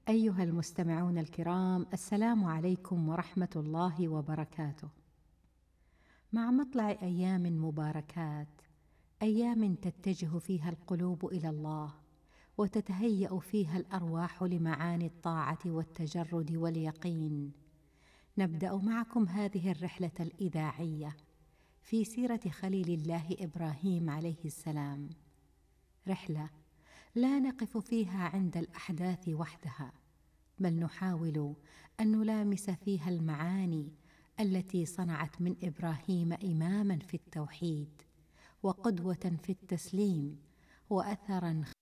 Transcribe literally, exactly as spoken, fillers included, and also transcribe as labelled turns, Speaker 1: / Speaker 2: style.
Speaker 1: أيها المستمعون الكرام، السلام عليكم ورحمة الله وبركاته. مع مطلع أيام مباركات، أيام تتجه فيها القلوب إلى الله، وتتهيأ فيها الأرواح لمعاني الطاعة والتجرد واليقين، نبدأ معكم هذه الرحلة الإذاعية في سيرة خليل الله إبراهيم عليه السلام. رحلة لا نقف فيها عند الأحداث وحدها، بل نحاول أن نلامس فيها المعاني التي صنعت من إبراهيم إماماً في التوحيد، وقدوة في التسليم، وأثراً